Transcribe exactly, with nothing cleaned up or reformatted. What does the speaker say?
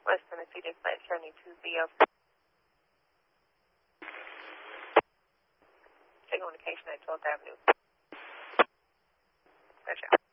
West Tennessee, dispatch seventy-two Z F. Take on location at twelfth Avenue. Gotcha.